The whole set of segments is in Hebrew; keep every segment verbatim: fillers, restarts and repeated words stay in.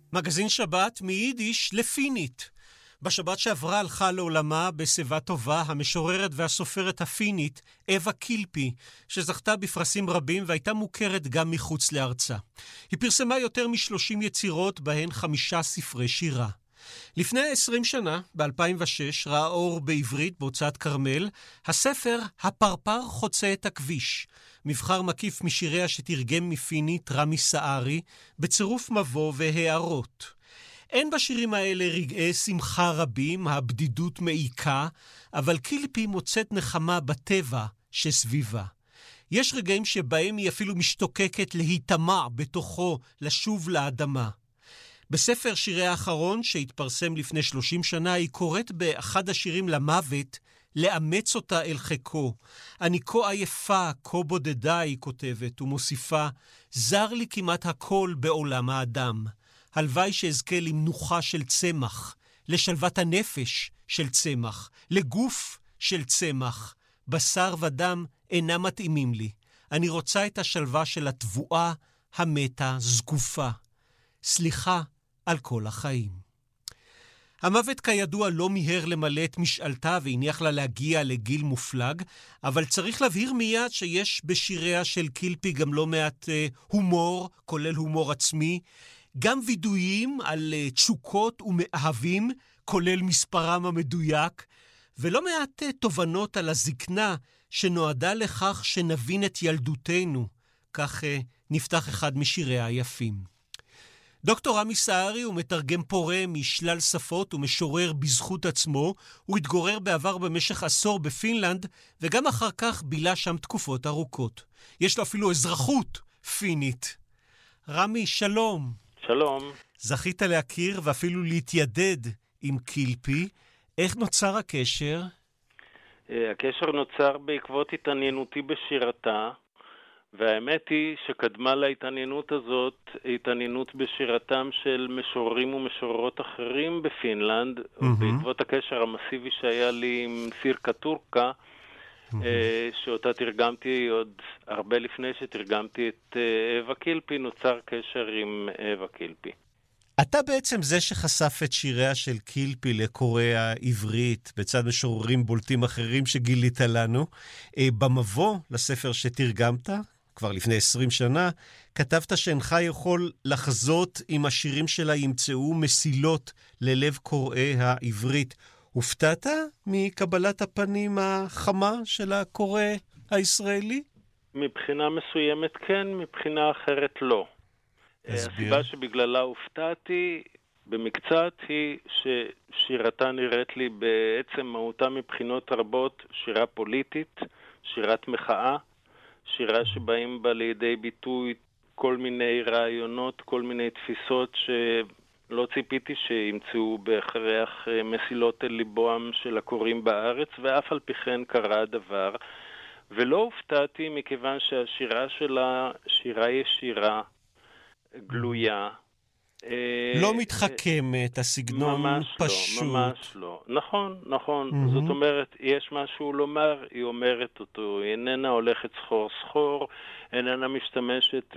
מגזין שבת מיידיש לפינית. בשבת שעברה הלכה לעולמה בשיבה טובה המשוררת והסופרת הפינית אווה קילפי, שזכתה בפרסים רבים והייתה מוכרת גם מחוץ לארצה. היא פרסמה יותר משלושים יצירות, בהן חמישה ספרי שירה. לפני עשרים שנה, ב-אלפיים ושש, ראה אור בעברית בהוצאת כרמל, הספר הפרפר חוצה את הכביש, מבחר מקיף משיריה שתרגם מפינית רמי סערי, בצירוף מבוא והערות. אין בשירים האלה רגעי שמחה רבים, הבדידות מעיקה, אבל קילפי מוצאת נחמה בטבע שסביבה. יש רגעים שבהם היא אפילו משתוקקת להיטמע בתוכו, לשוב לאדמה. בספר שירי האחרון, שהתפרסם לפני שלושים שנה, היא קוראת באחד השירים למוות, לאמץ אותה אל חיקו. אני כה עייפה, כה בודדה, היא כותבת, ומוסיפה, זר לי כמעט הכל בעולם האדם. הלוואי שאזכה למנוחה של צמח, לשלוות הנפש של צמח, לגוף של צמח. בשר ודם אינם מתאימים לי. אני רוצה את השלווה של התבואה, המתה, זקופה. סליחה על כל החיים. המוות כידוע לא מיהר למלא את משאלתה והניח לה להגיע לגיל מופלג, אבל צריך להבהיר מיד שיש בשיריה של קילפי גם לא מעט אה, הומור, כולל הומור עצמי, גם וידויים על uh, תשוקות ומאהבים, כולל מספרם המדויק, ולא מעט uh, תובנות על הזקנה שנועדה לכך שנבין את ילדותנו. כך uh, נפתח אחד משיריה היפים. דוקטור רמי סערי הוא מתרגם פורה משלל שפות ומשורר בזכות עצמו. הוא התגורר בעבר במשך עשור בפינלנד, וגם אחר כך בילה שם תקופות ארוכות. יש לו אפילו אזרחות פינית. רמי, שלום. שלום. זכית להכיר ואפילו להתיידד עם קילפי. איך נוצר הקשר? הקשר נוצר בעקבות התעניינותי בשירתה, והאמת היא שקדמה להתעניינות הזאת, התעניינות בשירתם של משוררים ומשוררות אחרים בפינלנד, mm-hmm. בעקבות הקשר המסיבי שהיה לי עם סירקה טורקה, mm-hmm. שאותה תרגמתי עוד הרבה לפני שתרגמתי את אווה קילפי, נוצר קשר עם אווה קילפי. אתה בעצם זה שחשף את שיריה של קילפי לקוראי העברית, בצד משוררים בולטים אחרים שגילית לנו. במבוא לספר שתרגמת, כבר לפני עשרים שנה, כתבת שאינך יכול לחזות אם השירים שלה ימצאו מסילות ללב קוראי העברית. הופתעת מקבלת הפנים החמה של הקורא הישראלי? מבחינה מסוימת כן, מבחינה אחרת לא. הסביר. הסיבה שבגללה הופתעתי במקצת היא ששירתה נראית לי בעצם מהותה מבחינות רבות שירה פוליטית, שירת מחאה, שירה שבאים בה לידי ביטוי כל מיני רעיונות, כל מיני תפיסות שלא ציפיתי שימצאו בהכרח מסילות אל ליבם של הקוראים בארץ, ואף על פי כן קרה הדבר. ולא הופתעתי מכיוון שהשירה שלה שירה ישירה, גלויה. לא מתחכמת, הסגנון ממש פשוט. לא, ממש לא. נכון, נכון. Mm-hmm. זאת אומרת, יש משהו לומר, היא אומרת אותו. היא איננה הולכת סחור סחור, איננה משתמשת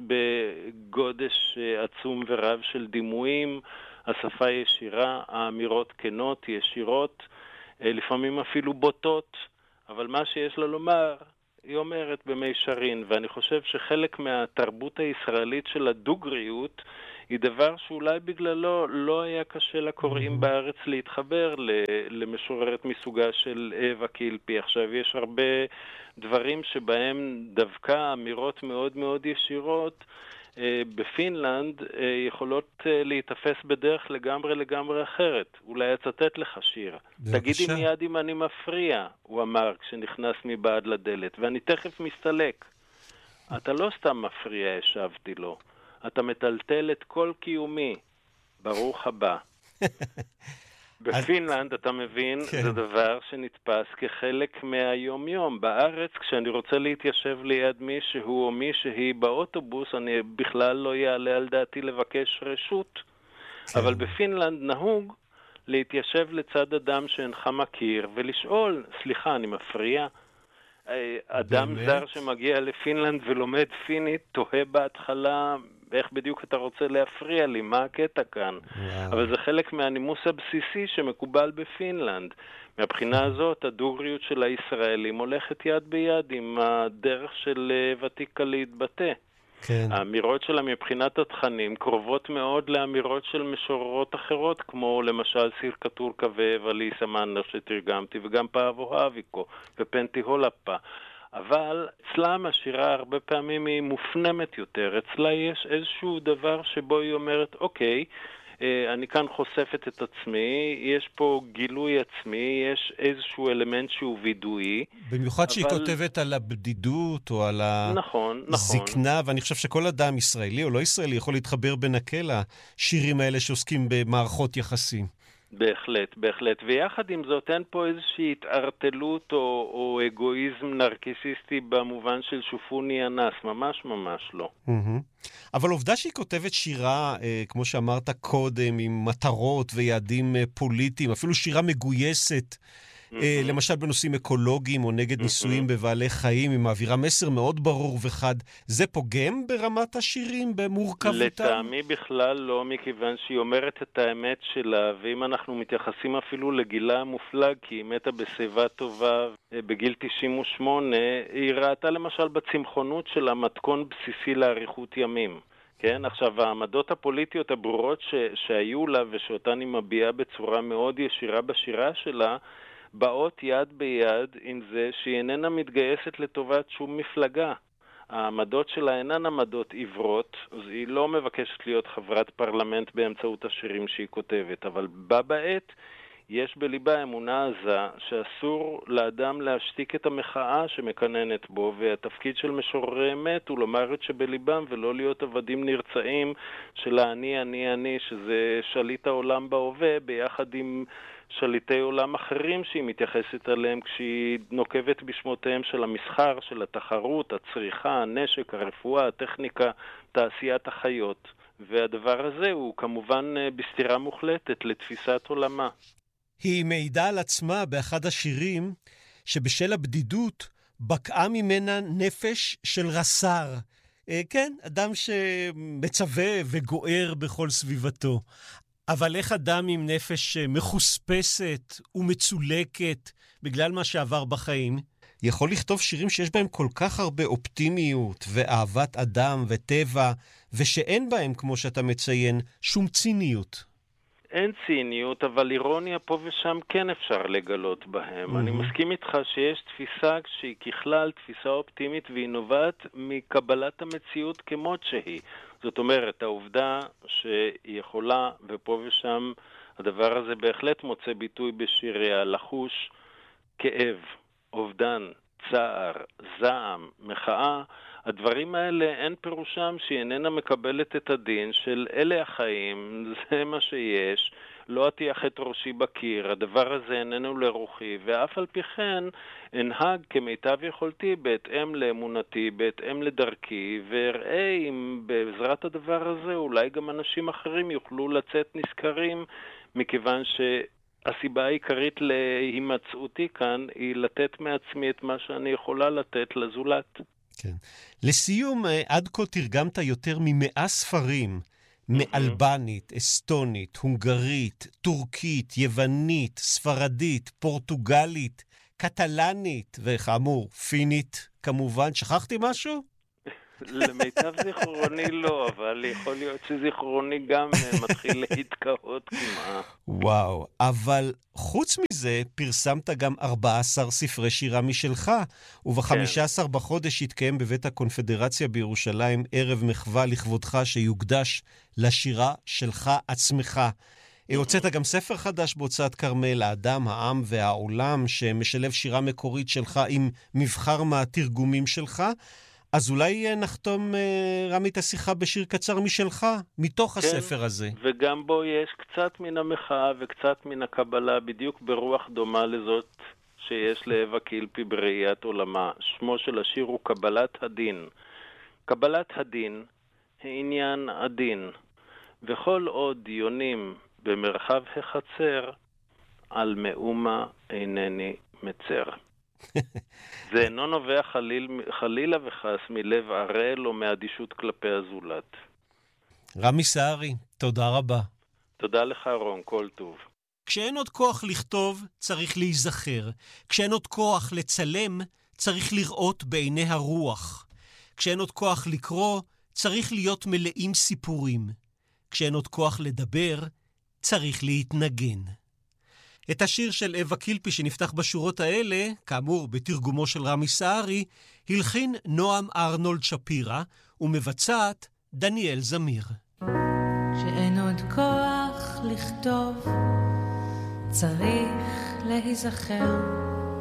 בגודש עצום ורב של דימויים. השפה ישירה, האמירות כנות, ישירות, לפעמים אפילו בוטות, אבל מה שיש לה לומר, היא אומרת במישרין, ואני חושב שחלק מהתרבות הישראלית של הדוגריות היא דבר שאולי בגללו לא היה קשה לקוראים בארץ להתחבר למשוררת מסוגה של אווה קילפי. עכשיו יש הרבה דברים שבהם דווקא אמירות מאוד מאוד ישירות בפינלנד יכולות להתאפס בדרך לגמרי לגמרי אחרת. אולי אצטט לך שיר. תגידי מיד אם אני מפריע, הוא אמר כשנכנס מבעד לדלת, ואני תכף מסתלק. אתה לא סתם מפריע, השבתי לו. אתה מטלטל את כל קיומי. ברוך הבא. בפינלנד, אתה מבין, זה דבר שנתפס כחלק מהיום-יום. בארץ, כשאני רוצה להתיישב ליד מישהו או מישהי באוטובוס, אני בכלל לא יעלה על דעתי לבקש רשות. אבל בפינלנד נהוג להתיישב לצד אדם שאינך מכיר ולשאול, סליחה, אני מפריע? אדם זר שמגיע לפינלנד ולומד פינית, תוהה בהתחלה ואיך בדיוק אתה רוצה להפריע לי, מה הקטע כאן? וואו. אבל זה חלק מהנימוס הבסיסי שמקובל בפינלנד. מהבחינה הזאת, הדוגריות של הישראלים הולכת יד ביד עם הדרך של ותיקה להתבטא. כן. האמירות שלה מבחינת התכנים קרובות מאוד לאמירות של משוררות אחרות, כמו למשל סיר קטור כבב, אליסה מאנר שתרגמתי, וגם פאבו האביקו ופנטי הולפה. אבל אצלם השירה הרבה פעמים היא מופנמת יותר. אצלה יש איזשהו דבר שבו היא אומרת, אוקיי, אני כאן חושפת את עצמי, יש פה גילוי עצמי, יש איזשהו אלמנט שהוא וידואי. במיוחד אבל... שהיא כותבת על הבדידות או על נכון, הזקנה, נכון. ואני חושב שכל אדם ישראלי או לא ישראלי יכול להתחבר בנקל לשירים האלה שעוסקים במערכות יחסים. בהחלט, בהחלט. ויחד עם זאת, אין פה איזושהי התערטלות או, או אגואיזם נרקיסיסטי במובן של שופוני אנס. ממש ממש לא. Mm-hmm. אבל עובדה שהיא כותבת שירה, אה, כמו שאמרת קודם, עם מטרות ויעדים אה, פוליטיים, אפילו שירה מגויסת, אה, למשל בנושאים אקולוגיים או נגד ניסויים בבעלי חיים, היא מעבירה מסר מאוד ברור וחד. זה פוגם ברמת השירים, במורכבותם? לטעמי בכלל לא, מכיוון שהיא אומרת את האמת שלה, ואם אנחנו מתייחסים אפילו לגילה המופלג, כי היא מתה בשיבה טובה בגיל תשעים ושמונה, היא ראתה למשל בצמחונות של המתכון בסיסי לאריכות ימים. כן, עכשיו העמדות הפוליטיות הברורות ש... שהיו לה ושאותן היא מביעה בצורה מאוד ישירה בשירה שלה, באות יד ביד עם זה שהיא איננה מתגייסת לטובת שום מפלגה. העמדות שלה אינן עמדות עברות, אז היא לא מבקשת להיות חברת פרלמנט באמצעות השירים שהיא כותבת, אבל בה בעת יש בליבה אמונה עזה שאסור לאדם להשתיק את המחאה שמקננת בו, והתפקיד של משוררי אמת הוא לומר את שבליבם ולא להיות עבדים נרצעים של אני, אני, אני, שזה שליט העולם בהווה ביחד עם שליטי עולם אחרים שהיא מתייחסת עליהם כשהיא נוקבת בשמותיהם של המסחר, של התחרות, הצריכה, הנשק, הרפואה, הטכניקה, תעשיית החיות. והדבר הזה הוא כמובן בסתירה מוחלטת לתפיסת עולמה. היא מעידה על עצמה באחד השירים שבשל הבדידות בקעה ממנה נפש של רס"ר. כן, אדם שמצווה וגוער בכל סביבתו. אבל איך אדם עם נפש מחוספסת ומצולקת בגלל מה שעבר בחיים, יכול לכתוב שירים שיש בהם כל כך הרבה אופטימיות ואהבת אדם וטבע, ושאין בהם, כמו שאתה מציין, שום ציניות? אין ציניות, אבל אירוניה פה ושם כן אפשר לגלות בהם. Mm-hmm. אני מסכים איתך שיש תפיסה שהיא ככלל תפיסה אופטימית, והיא נובעת מקבלת המציאות כמות שהיא. זאת אומרת, העובדה שהיא יכולה, ופה ושם הדבר הזה בהחלט מוצא ביטוי בשיריה, לחוש כאב, אובדן, צער, זעם, מחאה, הדברים האלה אין פירושם שהיא איננה מקבלת את הדין של אלה החיים, זה מה שיש, לא אטיח את ראשי בקיר, הדבר הזה איננו לרוחי, ואף על פי כן אנהג כמיטב יכולתי בהתאם לאמונתי, בהתאם לדרכי, ואראה אם בעזרת הדבר הזה אולי גם אנשים אחרים יוכלו לצאת נזכרים, מכיוון שהסיבה העיקרית להימצאותי כאן היא לתת מעצמי את מה שאני יכולה לתת לזולת. כן. לסיום, עד כה תרגמת יותר ממאה ספרים, מאלבנית, אסטונית, הונגרית, טורקית, יוונית, ספרדית, פורטוגלית, קטלנית, וכאמור, פינית, כמובן. שכחתי משהו? למיטב זיכרוני לא, אבל יכול להיות שזיכרוני גם מתחיל להתקהות כמעט. וואו, אבל חוץ מזה פרסמת גם ארבעה עשר ספרי שירה משלך, וב-חמישה עשר כן. בחודש התקיים בבית הקונפדרציה בירושלים ערב מחווה לכבודך שיוקדש לשירה שלך עצמך. הוצאת גם ספר חדש בהוצאת כרמל, האדם, העם והעולם, שמשלב שירה מקורית שלך עם מבחר מהתרגומים שלך. אז אולי נחתום, רמי, את השיחה בשיר קצר משלך, מתוך כן, הספר הזה. וגם בו יש קצת מן המחאה וקצת מן הקבלה, בדיוק ברוח דומה לזאת שיש לאווה קילפי בראיית עולמה. שמו של השיר הוא קבלת הדין. קבלת הדין, העניין הדין. וכל עוד יונים במרחב החצר, על מאומה אינני מצר. זה אינו נובע חליל, חלילה וחס מלב ערל או מאדישות כלפי הזולת. רמי סערי, תודה רבה. תודה לך רון, כל טוב. כשאין עוד כוח לכתוב, צריך להיזכר. כשאין עוד כוח לצלם, צריך לראות בעיני הרוח. כשאין עוד כוח לקרוא, צריך להיות מלאים סיפורים. כשאין עוד כוח לדבר, צריך להתנגן. את השיר של אווה קילפי שנפתח בשורות האלה, כאמור בתרגומו של רמי סערי, הלחין נועם ארנולד שפירא ומבצעת דניאל זמיר. כשאין עוד כוח לכתוב, צריך להיזכר.